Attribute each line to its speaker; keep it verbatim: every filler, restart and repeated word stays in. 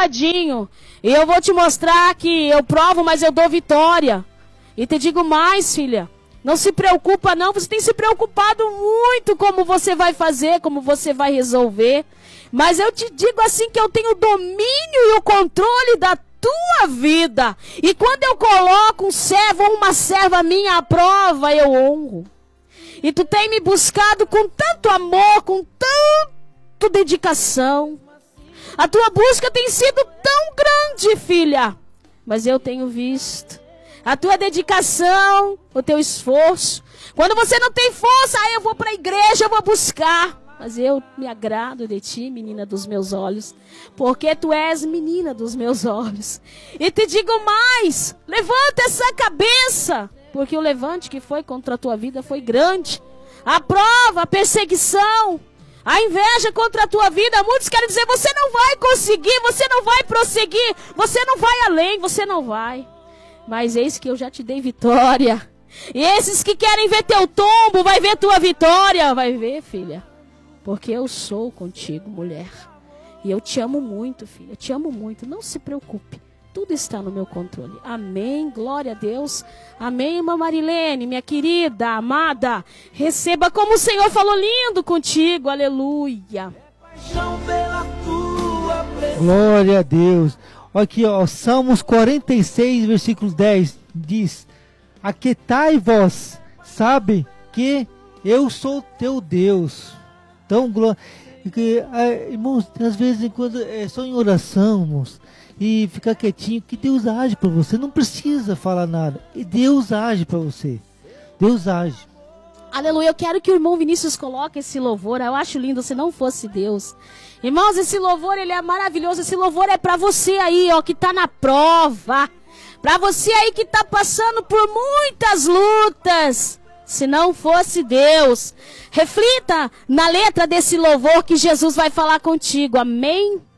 Speaker 1: ladinho. E eu vou te mostrar que eu provo, mas eu dou vitória. E te digo mais, filha. Não se preocupa não, você tem se preocupado muito como você vai fazer, como você vai resolver. Mas eu te digo assim que eu tenho o domínio e o controle da tua vida. E quando eu coloco um servo ou uma serva minha à prova, eu honro. E tu tem me buscado com tanto amor, com tanto dedicação. A tua busca tem sido tão grande, filha. Mas eu tenho visto a tua dedicação, o teu esforço. Quando você não tem força, aí eu vou para a igreja, eu vou buscar. Mas eu me agrado de ti, menina dos meus olhos. Porque tu és menina dos meus olhos. E te digo mais, levanta essa cabeça. Porque o levante que foi contra a tua vida foi grande. A prova, a perseguição, a inveja contra a tua vida. Muitos querem dizer, você não vai conseguir, você não vai prosseguir, você não vai além, você não vai. Mas eis que eu já te dei vitória. E esses que querem ver teu tombo, vai ver tua vitória. Vai ver, filha. Porque eu sou contigo, mulher. E eu te amo muito, filha. Eu te amo muito. Não se preocupe. Tudo está no meu controle. Amém. Glória a Deus. Amém, irmã Marilene, minha querida, amada. Receba como o Senhor falou lindo contigo. Aleluia.
Speaker 2: Glória a Deus. Aqui, ó, Salmos quarenta e seis, versículo dez, diz: aquietai-vos, sabe que eu sou teu Deus. Então, glória, que, irmãos, às vezes, quando é só em oração, irmãos, e ficar quietinho, que Deus age para você, não precisa falar nada, e Deus age para você, Deus age.
Speaker 1: Aleluia, eu quero que o irmão Vinícius coloque esse louvor, eu acho lindo, se não fosse Deus. Irmãos, esse louvor, ele é maravilhoso, esse louvor é para você aí, ó, que tá na prova, para você aí que tá passando por muitas lutas. Se não fosse Deus, reflita na letra desse louvor que Jesus vai falar contigo, amém?